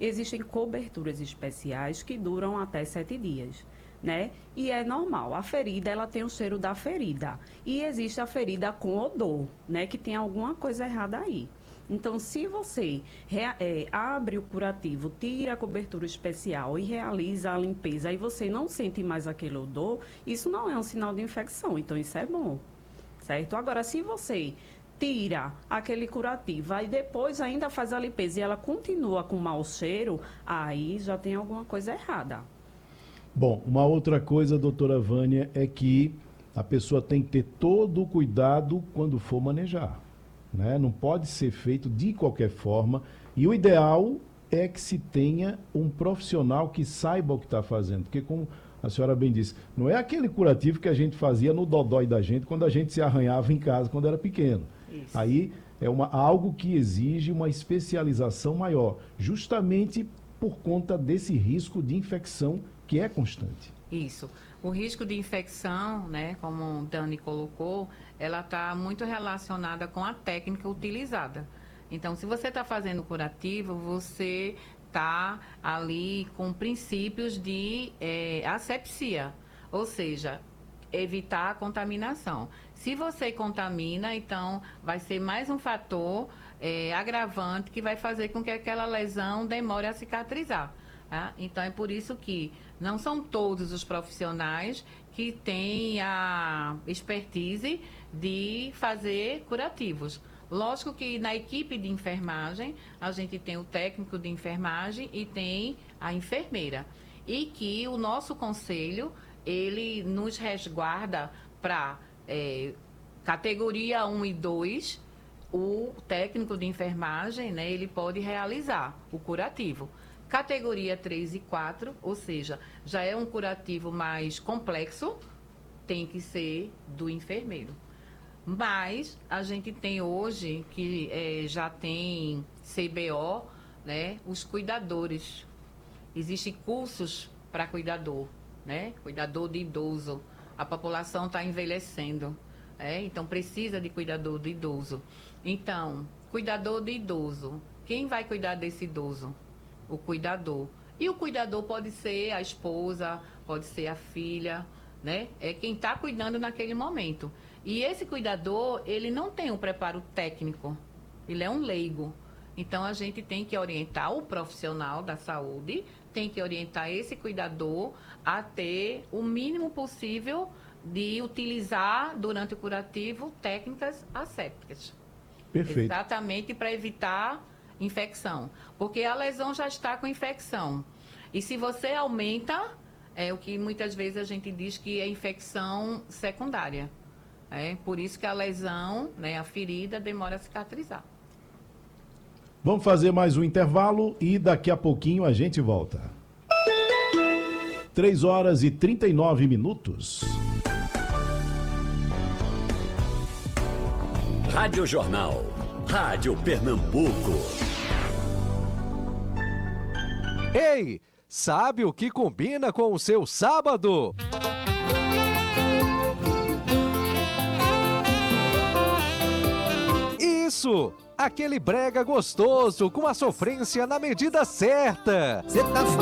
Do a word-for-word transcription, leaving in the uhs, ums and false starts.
existem coberturas especiais que duram até sete dias. Né? E é normal, a ferida ela tem o cheiro da ferida e existe a ferida com odor, né? Que tem alguma coisa errada aí. Então, se você rea- é, abre o curativo, tira a cobertura especial e realiza a limpeza e você não sente mais aquele odor, isso não é um sinal de infecção, então isso é bom, certo? Agora, se você tira aquele curativo e depois ainda faz a limpeza e ela continua com mau cheiro, aí já tem alguma coisa errada. Bom, uma outra coisa, doutora Vânia, é que a pessoa tem que ter todo o cuidado quando for manejar, né? Não pode ser feito de qualquer forma e o ideal é que se tenha um profissional que saiba o que está fazendo, porque como a senhora bem disse, não é aquele curativo que a gente fazia no dodói da gente quando a gente se arranhava em casa quando era pequeno. Isso. Aí é uma, algo que exige uma especialização maior, justamente por conta desse risco de infecção que é constante. Isso. O risco de infecção, né, como o Dani colocou, ela está muito relacionada com a técnica utilizada. Então, se você está fazendo curativo, você está ali com princípios de é, asepsia, ou seja, evitar a contaminação. Se você contamina, então vai ser mais um fator é, agravante que vai fazer com que aquela lesão demore a cicatrizar. Tá? Então, é por isso que não são todos os profissionais que têm a expertise de fazer curativos. Lógico que na equipe de enfermagem, a gente tem o técnico de enfermagem e tem a enfermeira. E que o nosso conselho, ele nos resguarda para é, categoria um e dois, o técnico de enfermagem, né, ele pode realizar o curativo. Categoria três e quatro, ou seja, já é um curativo mais complexo, tem que ser do enfermeiro. Mas a gente tem hoje, que é, já tem C B O, né, os cuidadores. Existem cursos para cuidador, né? Cuidador de idoso. A população está envelhecendo, né? Então precisa de cuidador de idoso. Então, cuidador de idoso, quem vai cuidar desse idoso? O cuidador. E o cuidador pode ser a esposa, pode ser a filha, né? É quem está cuidando naquele momento. E esse cuidador, ele não tem um preparo técnico, ele é um leigo. Então, a gente tem que orientar o profissional da saúde, tem que orientar esse cuidador a ter o mínimo possível de utilizar, durante o curativo, técnicas assépticas. Perfeito. Exatamente para evitar infecção, porque a lesão já está com infecção. E se você aumenta, é o que muitas vezes a gente diz que é infecção secundária. É por isso que a lesão, né, a ferida, demora a cicatrizar. Vamos fazer mais um intervalo e daqui a pouquinho a gente volta. três horas e trinta e nove minutos. Rádio Jornal. Rádio Pernambuco. Ei, sabe o que combina com o seu sábado? Isso! Aquele brega gostoso com a sofrência na medida certa. Cê tá